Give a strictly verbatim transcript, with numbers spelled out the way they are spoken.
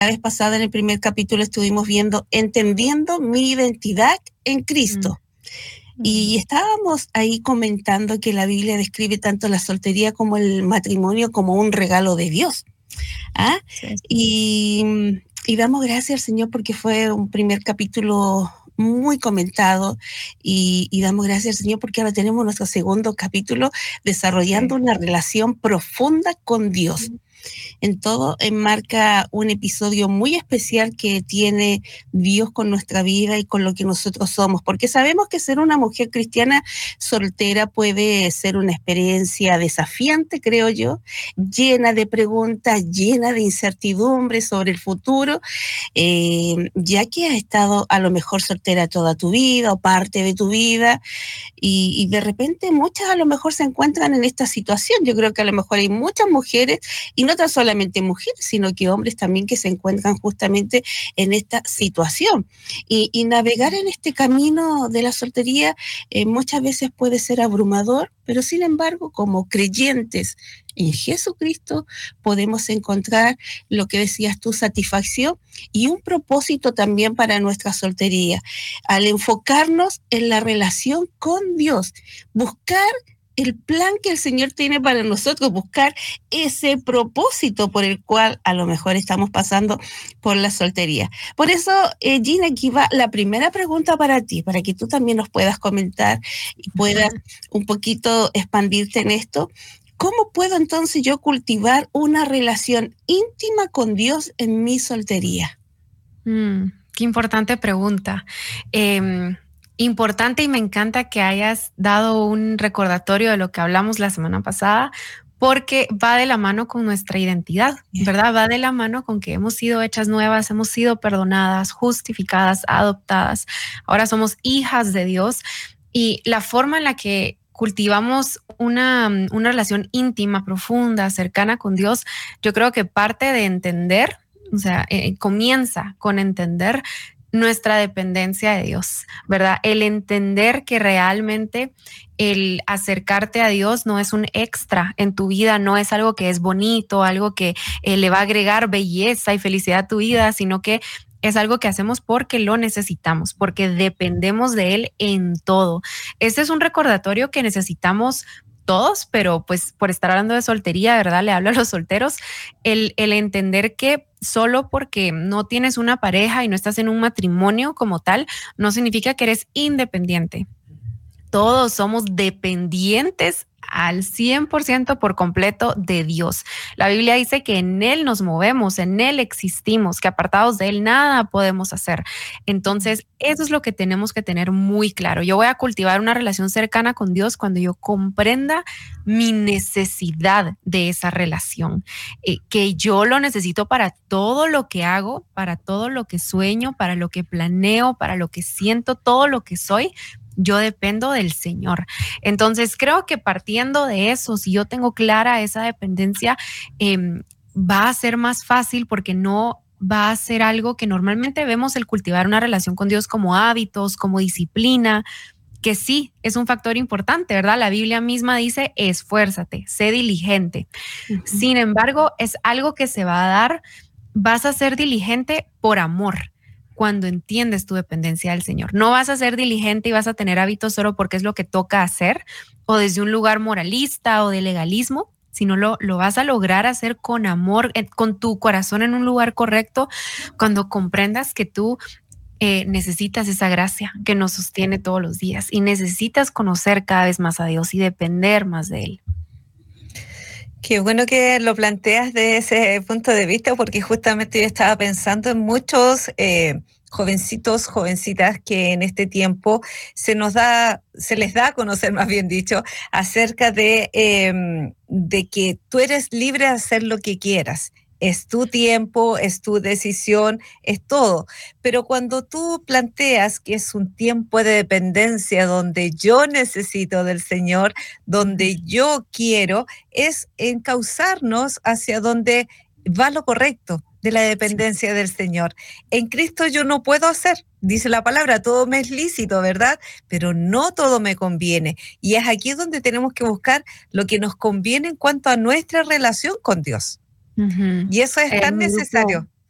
La vez pasada en el primer capítulo estuvimos viendo Entendiendo mi identidad en Cristo. Mm. Y estábamos ahí comentando que la Biblia describe tanto la soltería como el matrimonio como un regalo de Dios. ¿Ah? Sí. Y, y damos gracias al Señor porque fue un primer capítulo muy comentado y, y damos gracias al Señor porque ahora tenemos nuestro segundo capítulo desarrollando sí. una relación profunda con Dios. Sí. En todo enmarca un episodio muy especial que tiene Dios con nuestra vida y con lo que nosotros somos, porque sabemos que ser una mujer cristiana soltera puede ser una experiencia desafiante, creo yo, llena de preguntas, llena de incertidumbres sobre el futuro, eh, ya que has estado a lo mejor soltera toda tu vida o parte de tu vida, y, y de repente muchas a lo mejor se encuentran en esta situación. Yo creo que a lo mejor hay muchas mujeres, y no tan solamente mujeres, sino que hombres también que se encuentran justamente en esta situación. Y, y navegar en este camino de la soltería eh, muchas veces puede ser abrumador, pero sin embargo, como creyentes en Jesucristo, podemos encontrar lo que decías tú, satisfacción y un propósito también para nuestra soltería, al enfocarnos en la relación con Dios, buscar el plan que el Señor tiene para nosotros, buscar ese propósito por el cual a lo mejor estamos pasando por la soltería. Por eso, eh, Gina, aquí va la primera pregunta para ti, para que tú también nos puedas comentar y puedas un poquito expandirte en esto. ¿Cómo puedo entonces yo cultivar una relación íntima con Dios en mi soltería? Mm, qué importante pregunta. Eh, Importante, y me encanta que hayas dado un recordatorio de lo que hablamos la semana pasada, porque va de la mano con nuestra identidad, ¿verdad? Va de la mano con que hemos sido hechas nuevas, hemos sido perdonadas, justificadas, adoptadas. Ahora somos hijas de Dios, y la forma en la que cultivamos una, una relación íntima, profunda, cercana con Dios, yo creo que parte de entender, o sea, eh, comienza con entender nuestra dependencia de Dios, ¿verdad? El entender que realmente el acercarte a Dios no es un extra en tu vida, no es algo que es bonito, algo que eh, le va a agregar belleza y felicidad a tu vida, sino que es algo que hacemos porque lo necesitamos, porque dependemos de Él en todo. Este es un recordatorio que necesitamos todos, pero pues por estar hablando de soltería, ¿verdad? Le hablo a los solteros, el, el entender que solo porque no tienes una pareja y no estás en un matrimonio como tal, no significa que eres independiente. Todos somos dependientes al cien por ciento por completo de Dios. La Biblia dice que en Él nos movemos, en Él existimos, que apartados de Él nada podemos hacer. Entonces, eso es lo que tenemos que tener muy claro. Yo voy a cultivar una relación cercana con Dios cuando yo comprenda mi necesidad de esa relación, eh, que yo lo necesito para todo lo que hago, para todo lo que sueño, para lo que planeo, para lo que siento, todo lo que soy. Yo dependo del Señor. Entonces, creo que partiendo de eso, si yo tengo clara esa dependencia, eh, va a ser más fácil, porque no va a ser algo que normalmente vemos el cultivar una relación con Dios como hábitos, como disciplina, que sí es un factor importante, ¿verdad? La Biblia misma dice, esfuérzate, sé diligente. Uh-huh. Sin embargo, es algo que se va a dar, vas a ser diligente por amor. Cuando entiendes tu dependencia del Señor, no vas a ser diligente y vas a tener hábitos solo porque es lo que toca hacer o desde un lugar moralista o de legalismo, sino lo, lo vas a lograr hacer con amor, con tu corazón en un lugar correcto, cuando comprendas que tú eh, necesitas esa gracia que nos sostiene todos los días y necesitas conocer cada vez más a Dios y depender más de Él. Qué bueno que lo planteas de ese punto de vista, porque justamente yo estaba pensando en muchos eh, jovencitos, jovencitas que en este tiempo se nos da, se les da a conocer, más bien dicho, acerca de, eh, de que tú eres libre de hacer lo que quieras. Es tu tiempo, es tu decisión, es todo. Pero cuando tú planteas que es un tiempo de dependencia donde yo necesito del Señor, donde yo quiero, es encauzarnos hacia donde va lo correcto de la dependencia sí. del Señor. En Cristo yo no puedo hacer, dice la palabra, todo me es lícito, ¿verdad? Pero no todo me conviene. Y es aquí donde tenemos que buscar lo que nos conviene en cuanto a nuestra relación con Dios. Uh-huh. Y eso es tan en necesario. Grupo,